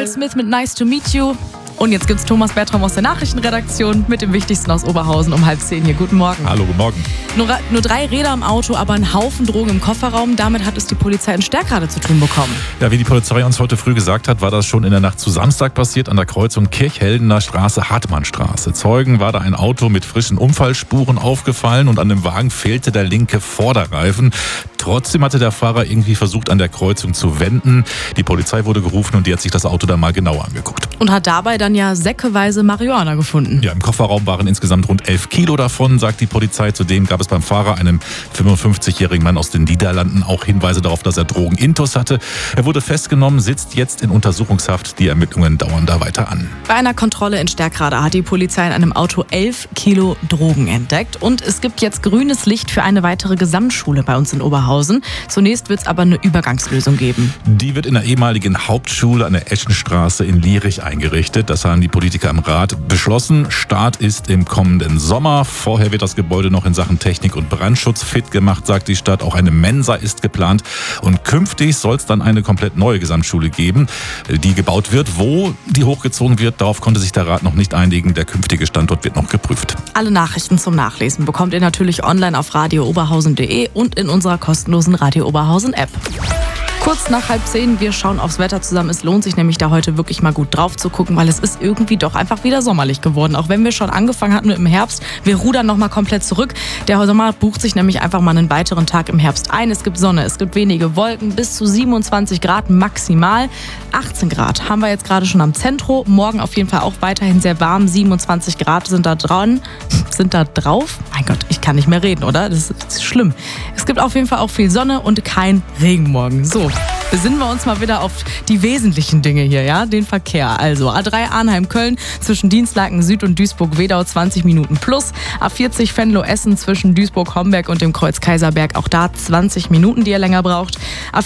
Kyle Smith mit Nice to Meet You. Und jetzt gibt's Thomas Bertram aus der Nachrichtenredaktion mit dem Wichtigsten aus Oberhausen um 9:30 hier. Guten Morgen. Hallo, guten Morgen. Nur 3 Räder im Auto, aber ein Haufen Drogen im Kofferraum. Damit hat es die Polizei in Stärkrade zu tun bekommen. Ja, wie die Polizei uns heute früh gesagt hat, war das schon in der Nacht zu Samstag passiert an der Kreuzung Kirchheldener Straße, Hartmannstraße. Zeugen war da ein Auto mit frischen Unfallspuren aufgefallen und an dem Wagen fehlte der linke Vorderreifen. Trotzdem hatte der Fahrer irgendwie versucht, an der Kreuzung zu wenden. Die Polizei wurde gerufen und die hat sich das Auto dann mal genauer angeguckt. Und hat dabei dann ja säckeweise Marihuana gefunden. Ja, im Kofferraum waren insgesamt rund 11 Kilo davon, sagt die Polizei. Zudem gab es beim Fahrer, einem 55-jährigen Mann aus den Niederlanden, auch Hinweise darauf, dass er Drogenintus hatte. Er wurde festgenommen, sitzt jetzt in Untersuchungshaft. Die Ermittlungen dauern da weiter an. Bei einer Kontrolle in Stärkrade hat die Polizei in einem Auto 11 Kilo Drogen entdeckt. Und es gibt jetzt grünes Licht für eine weitere Gesamtschule bei uns in Oberhausen. Zunächst wird es aber eine Übergangslösung geben. Die wird in der ehemaligen Hauptschule an der Eschenstraße in Lierich eingerichtet. Das haben die Politiker im Rat beschlossen. Start ist im kommenden Sommer. Vorher wird das Gebäude noch in Sachen Technik und Brandschutz fit gemacht, sagt die Stadt. Auch eine Mensa ist geplant. Und künftig soll es dann eine komplett neue Gesamtschule geben, die gebaut wird. Wo die hochgezogen wird, darauf konnte sich der Rat noch nicht einigen. Der künftige Standort wird noch geprüft. Alle Nachrichten zum Nachlesen bekommt ihr natürlich online auf radiooberhausen.de und in unserer kostenlosen Radio Oberhausen App. Kurz nach 9:30, wir schauen aufs Wetter zusammen. Es lohnt sich nämlich da heute wirklich mal gut drauf zu gucken, weil es ist irgendwie doch einfach wieder sommerlich geworden. Auch wenn wir schon angefangen hatten im Herbst, wir rudern nochmal komplett zurück. Der Sommer bucht sich nämlich einfach mal einen weiteren Tag im Herbst ein. Es gibt Sonne, es gibt wenige Wolken, bis zu 27 Grad maximal. 18 Grad haben wir jetzt gerade schon am Zentrum. Morgen auf jeden Fall auch weiterhin sehr warm. 27 Grad sind da drauf. Mein Gott, ich kann nicht mehr reden, oder? Das ist schlimm. Es gibt auf jeden Fall auch viel Sonne und kein Regen morgen. So, besinnen wir uns mal wieder auf die wesentlichen Dinge hier, ja? Den Verkehr. Also A3 Arnheim-Köln zwischen Dienstlaken Süd und Duisburg-Wedau 20 Minuten plus. A40 Venlo-Essen zwischen Duisburg-Homberg und dem Kreuz Kaiserberg. Auch da 20 Minuten, die ihr länger braucht.